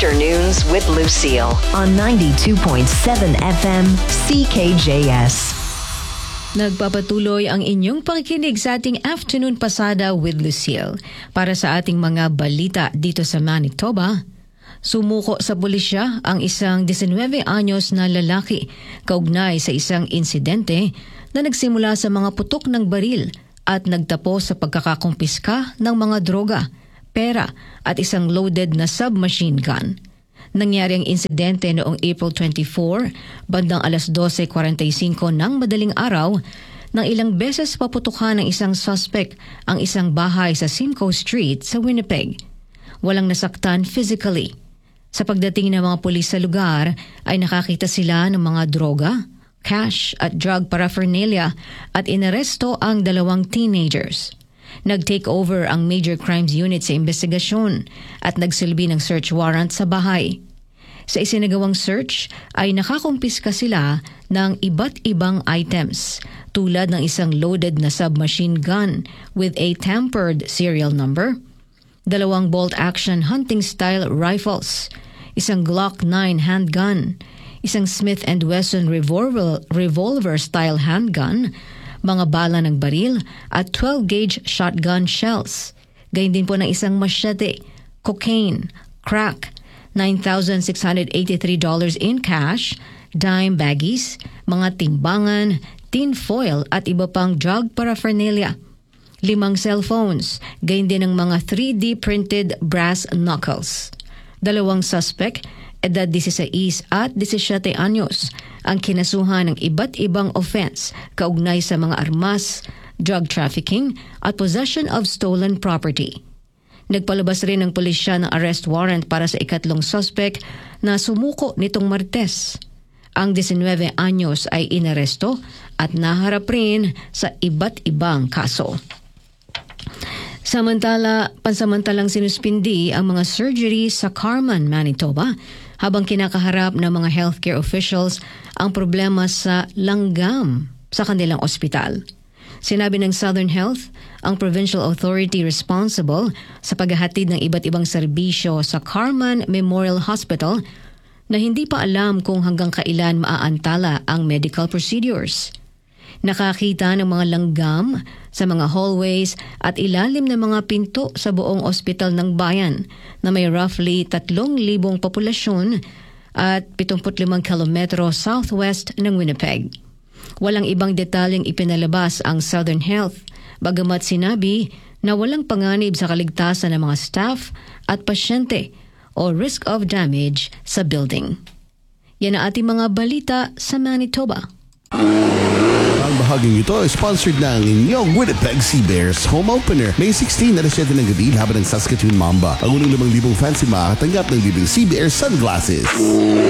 Afternoons with Lucille on 92.7 FM CKJS. Nagpapatuloy ang inyong pakikinig sa ating Afternoon Pasada with Lucille. Para sa ating mga balita dito sa Manitoba, sumuko sa pulisya ang isang 19 anyos na lalaki kaugnay sa isang insidente na nagsimula sa mga putok ng baril at nagtapos sa pagkakakumpiska ng mga droga, pera at isang loaded na submachine gun. Nangyari ang insidente noong April 24, bandang alas 12:45 ng madaling araw, nang ilang beses paputukan ng isang suspect ang isang bahay sa Simcoe Street sa Winnipeg. Walang nasaktan physically. Sa pagdating ng mga pulis sa lugar, ay nakakita sila ng mga droga, cash at drug paraphernalia at inaresto ang 2 teenagers. Nag-take over ang Major Crimes Unit sa investigasyon at nagsilbi ng search warrant sa bahay. Sa isinagawang search ay nakakumpiska sila ng iba't ibang items tulad ng isang loaded na submachine gun with a tampered serial number, 2 bolt-action hunting-style rifles, isang Glock 9 handgun, isang Smith & Wesson revolver-style handgun, mga bala ng baril at 12-gauge shotgun shells. Gayun din po ng isang machete, cocaine, crack, $9,683 in cash, dime baggies, mga timbangan, tin foil at iba pang drug paraphernalia. 5 cellphones, gayon din ng mga 3D printed brass knuckles. 2 suspect, edad 16 at 17 anyos, ang kinasuhan ng iba't ibang offense kaugnay sa mga armas, drug trafficking at possession of stolen property. Nagpalabas rin ng pulisya ng arrest warrant para sa ikatlong suspect na sumuko nitong Martes. Ang 19 anyos ay inaresto at naharap rin sa iba't ibang kaso. Pansamantalang sinuspindi ang mga surgery sa Carman, Manitoba, habang kinakaharap ng mga healthcare officials ang problema sa langgam sa kanilang ospital. Sinabi ng Southern Health, ang provincial authority responsible sa paghahatid ng iba't ibang serbisyo sa Carman Memorial Hospital, na hindi pa alam kung hanggang kailan maaantala ang medical procedures. Nakakita ng mga langgam sa mga hallways at ilalim ng mga pinto sa buong ospital ng bayan na may roughly 3,000 populasyon at 75 kilometro southwest ng Winnipeg. Walang ibang detalyeng ipinalabas ang Southern Health, bagamat sinabi na walang panganib sa kaligtasan ng mga staff at pasyente o risk of damage sa building. Yan ang ating mga balita sa Manitoba. Ang bahaging ito ay sponsored ng inyong Winnipeg Sea Bears Home Opener. May 16 na 7 ng gabi laban ng Saskatoon Mamba. Ang unang 5,000 fancy makakatanggap ng libreng Sea Bears sunglasses.